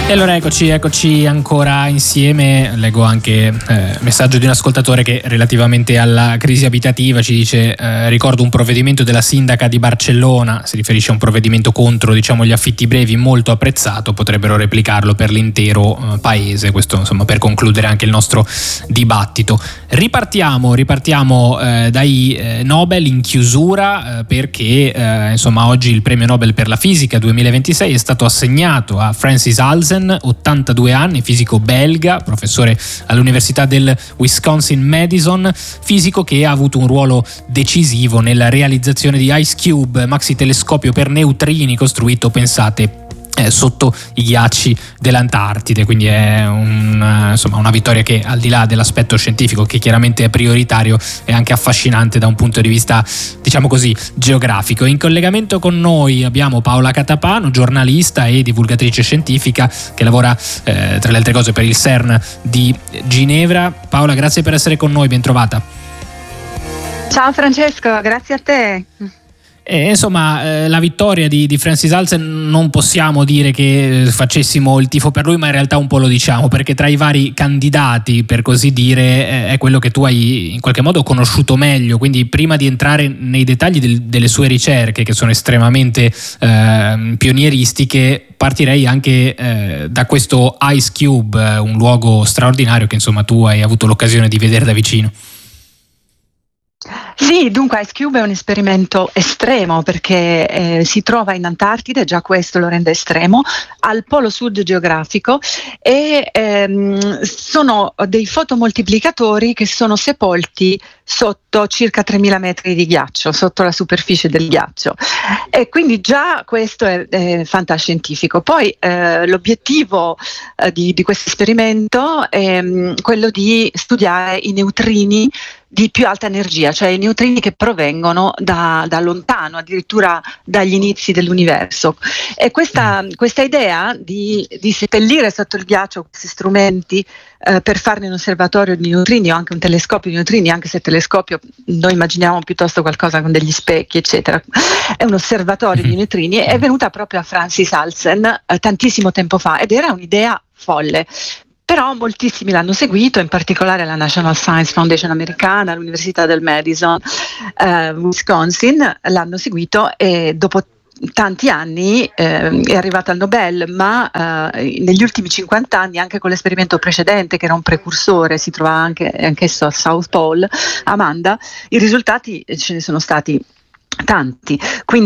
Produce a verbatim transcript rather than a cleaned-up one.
E allora eccoci, eccoci ancora insieme. Leggo anche eh, messaggio di un ascoltatore che relativamente alla crisi abitativa ci dice eh, ricordo un provvedimento della sindaca di Barcellona, si riferisce a un provvedimento contro diciamo gli affitti brevi molto apprezzato, potrebbero replicarlo per l'intero eh, paese. Questo insomma per concludere anche il nostro dibattito. Ripartiamo, ripartiamo eh, dai eh, Nobel in chiusura eh, perché eh, insomma oggi il premio Nobel per la fisica duemilaventisei è stato assegnato a Francis Halsen, ottantadue anni, fisico belga, professore all'Università del Wisconsin-Madison, fisico che ha avuto un ruolo decisivo nella realizzazione di IceCube, maxi telescopio per neutrini costruito, pensate, Eh, sotto i ghiacci dell'Antartide. Quindi è un, insomma, una vittoria che, al di là dell'aspetto scientifico che chiaramente è prioritario, è anche affascinante da un punto di vista diciamo così geografico. In collegamento con noi abbiamo Paola Catapano, giornalista e divulgatrice scientifica che lavora eh, tra le altre cose per il CERN di Ginevra. Paola, grazie per essere con noi, ben trovata. Ciao Francesco, grazie a te. E, insomma, eh, la vittoria di, di Francis Halsen non possiamo dire che eh, facessimo il tifo per lui, ma in realtà un po' lo diciamo, perché tra i vari candidati, per così dire, eh, è quello che tu hai in qualche modo conosciuto meglio. Quindi prima di entrare nei dettagli del, delle sue ricerche, che sono estremamente eh, pionieristiche, partirei anche eh, da questo IceCube, eh, un luogo straordinario che insomma tu hai avuto l'occasione di vedere da vicino. Sì, dunque IceCube è un esperimento estremo perché eh, si trova in Antartide, già questo lo rende estremo, al polo sud geografico, e ehm, sono dei fotomoltiplicatori che sono sepolti sotto circa tremila metri di ghiaccio, sotto la superficie del ghiaccio, e quindi già questo è, è fantascientifico. Poi eh, l'obiettivo eh, di, di questo esperimento è mh, quello di studiare i neutrini di più alta energia, cioè i neutrini che provengono da, da lontano, addirittura dagli inizi dell'universo. E questa, questa idea di, di seppellire sotto il ghiaccio questi strumenti eh, per farne un osservatorio di neutrini o anche un telescopio di neutrini, anche se telescopio noi immaginiamo piuttosto qualcosa con degli specchi eccetera, è un osservatorio di neutrini, è venuta proprio a Francis Halsen eh, tantissimo tempo fa, ed era un'idea folle. Però moltissimi l'hanno seguito, in particolare la National Science Foundation americana, l'Università del Madison, eh, Wisconsin, l'hanno seguito, e dopo tanti anni eh, è arrivata al Nobel, ma eh, negli ultimi cinquanta anni, anche con l'esperimento precedente che era un precursore, si trova anche anch'esso a South Pole, Amanda, i risultati ce ne sono stati tanti. Quindi